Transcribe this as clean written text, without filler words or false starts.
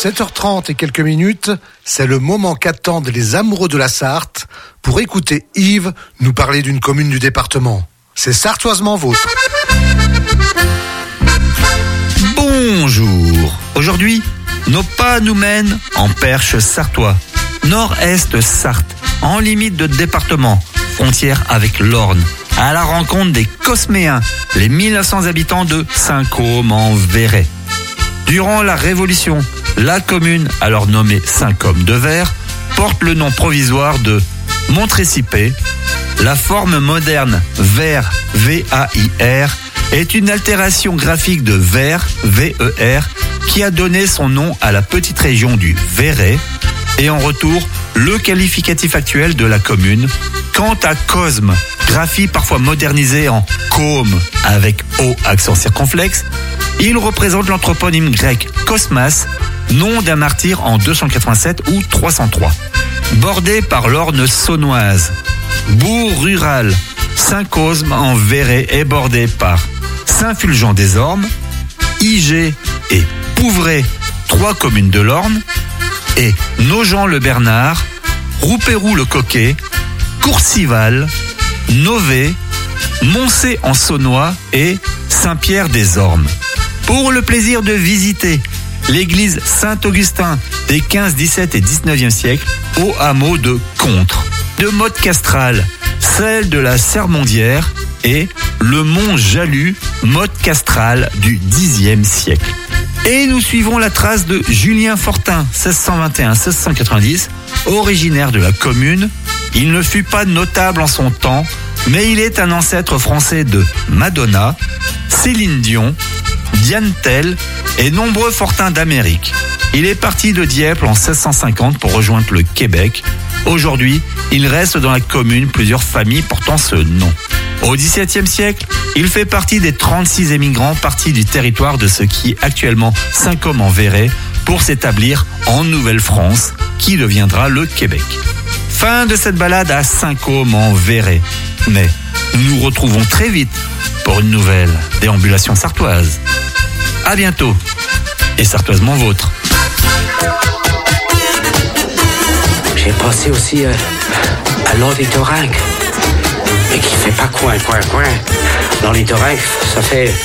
7h30 et quelques minutes, c'est le moment qu'attendent les amoureux de la Sarthe pour écouter Yves nous parler d'une commune du département. C'est Sartoisement Vôtre. Bonjour. Aujourd'hui, nos pas nous mènent en Perche sartois, nord-est Sarthe, en limite de département, frontière avec l'Orne, à la rencontre des Cosméens, les 1900 habitants de Saint-Côme-en-Véret. Durant la Révolution, la commune, alors nommée Saint-Côme-de-Vert, porte le nom provisoire de Montrécipé. La forme moderne Ver, V-A-I-R, est une altération graphique de Ver, V-E-R, qui a donné son nom à la petite région du Véret, et en retour, le qualificatif actuel de la commune. Quant à Cosme, graphie parfois modernisée en Côme avec O accent circonflexe, il représente l'anthroponyme grec Cosmas, nom d'un martyr en 287 ou 303. Bordé par l'Orne saunoise, bourg rural, Saint-Cosme-en-Véret est bordé par Saint-Fulgent-des-Ormes, Igé et Pouvray, 3 communes de l'Orne, et Nogent-le-Bernard, Roupéroux-le-Coquet, Courcival, Nové, Moncé-en-Saunois et Saint-Pierre-des-Ormes. Pour le plaisir de visiter l'église Saint-Augustin des 15, 17 et 19e siècles au hameau de Contre, de Motte Castrale, celle de la Sermondière et le mont Jalus, Motte Castrale du 10e siècle. Et nous suivons la trace de Julien Fortin, 1621-1690, originaire de la commune. Il ne fut pas notable en son temps, mais il est un ancêtre français de Madonna, Céline Dion, Diane Tell et nombreux fortins d'Amérique. Il est parti de Dieppe en 1650 pour rejoindre le Québec. Aujourd'hui, il reste dans la commune plusieurs familles portant ce nom. Au XVIIe siècle, il fait partie des 36 émigrants partis du territoire de ce qui est actuellement Saint-Côme-en-Véret pour s'établir en Nouvelle-France, qui deviendra le Québec. Fin de cette balade à Saint-Côme-en-Véret. Mais nous nous retrouvons très vite pour une nouvelle déambulation sartoise. À bientôt et sartoisement vôtre. J'ai pensé aussi à l'ornithorynque, mais qui fait pas coin. L'ornithorynque, ça fait